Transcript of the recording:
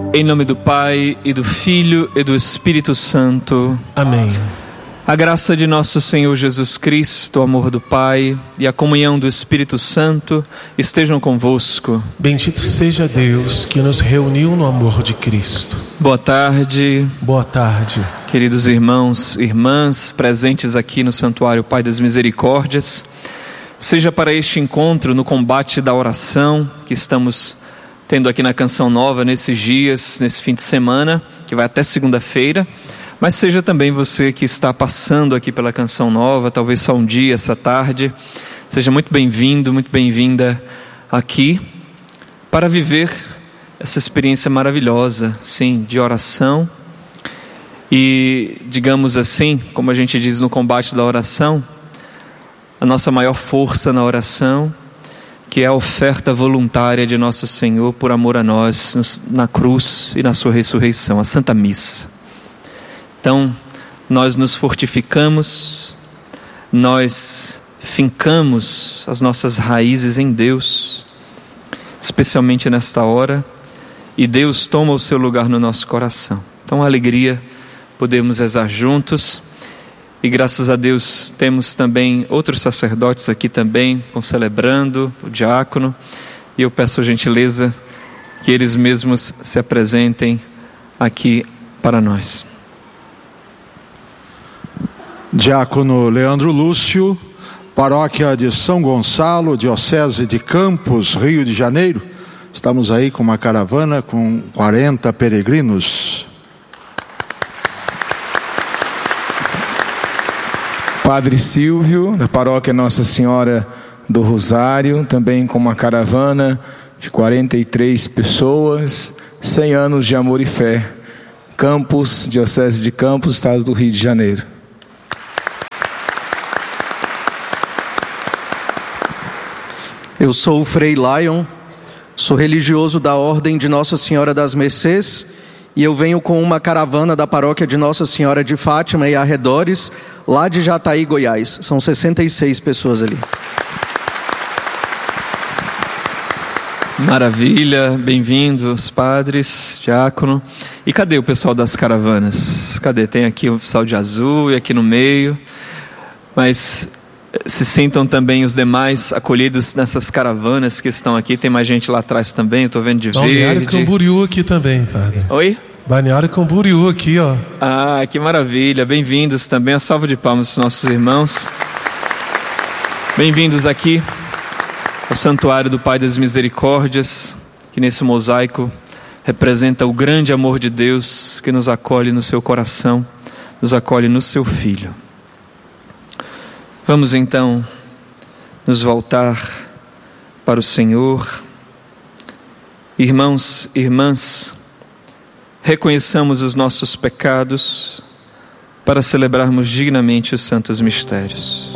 Em nome do Pai, e do Filho, e do Espírito Santo. Amém. A graça de nosso Senhor Jesus Cristo, o amor do Pai e a comunhão do Espírito Santo estejam convosco. Bendito seja Deus que nos reuniu no amor de Cristo. Boa tarde. Boa tarde. Queridos irmãos e irmãs presentes aqui no Santuário Pai das Misericórdias, seja para este encontro no combate da oração que estamos tendo aqui na Canção Nova nesses dias, nesse fim de semana, que vai até segunda-feira, mas seja também você que está passando aqui pela Canção Nova, talvez só um dia, essa tarde, seja muito bem-vindo, muito bem-vinda aqui, para viver essa experiência maravilhosa, sim, de oração, e digamos assim, como a gente diz no combate da oração, a nossa maior força na oração, que é a oferta voluntária de nosso Senhor por amor a nós, na cruz e na sua ressurreição, a Santa Missa. Então, nós nos fortificamos, nós fincamos as nossas raízes em Deus, especialmente nesta hora, e Deus toma o seu lugar no nosso coração. Então, a alegria, podemos rezar juntos. E graças a Deus temos também outros sacerdotes aqui também, concelebrando, o diácono. E eu peço a gentileza que eles mesmos se apresentem aqui para nós. Diácono Leandro Lúcio, Paróquia de São Gonçalo, Diocese de Campos, Rio de Janeiro. Estamos aí com uma caravana com 40 peregrinos. Padre Silvio, da Paróquia Nossa Senhora do Rosário, também com uma caravana de 43 pessoas, 100 anos de amor e fé. Campos, Diocese de Campos, Estado do Rio de Janeiro. Eu sou o Frei Lion, sou religioso da Ordem de Nossa Senhora das Mercês e eu venho com uma caravana da Paróquia de Nossa Senhora de Fátima e arredores, lá de Jataí, Goiás. São 66 pessoas ali. Maravilha, bem-vindos, padres, diácono. E cadê o pessoal das caravanas? Cadê? Tem aqui o pessoal de azul e aqui no meio. Mas se sintam também os demais acolhidos nessas caravanas que estão aqui. Tem mais gente lá atrás também, eu estou vendo de Balneário verde. Camboriú aqui também, padre. Oi? Balneário Camboriú aqui, ó. Ah, que maravilha, bem-vindos também. A salva de palmas dos nossos irmãos. Bem-vindos aqui ao Santuário do Pai das Misericórdias, que nesse mosaico representa o grande amor de Deus que nos acolhe no seu coração, nos acolhe no seu Filho. Vamos então nos voltar para o Senhor. Irmãos e irmãs, reconheçamos os nossos pecados para celebrarmos dignamente os santos mistérios.